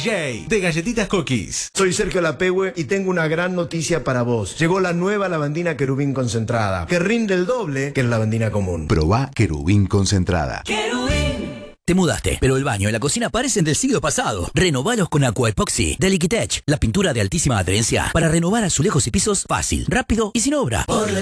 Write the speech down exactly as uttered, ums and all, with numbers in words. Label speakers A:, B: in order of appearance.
A: J de Galletitas Cookies.
B: Soy Sergio Lapehue y tengo una gran noticia para vos. Llegó la nueva lavandina Querubín concentrada, que rinde el doble que la lavandina común.
C: Probá Querubín concentrada.
D: ¡Querubín! Te mudaste, pero el baño y la cocina parecen del siglo pasado. Renovalos con Aqua Epoxy de Liquitech, la pintura de altísima adherencia para renovar azulejos y pisos fácil, rápido y sin obra. Por